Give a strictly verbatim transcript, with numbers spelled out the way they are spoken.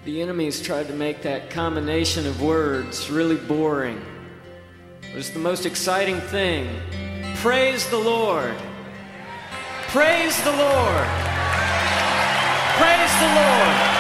The enemies tried to make that combination of words really boring. It was the most exciting thing. Praise the Lord. Praise the Lord. Praise the Lord.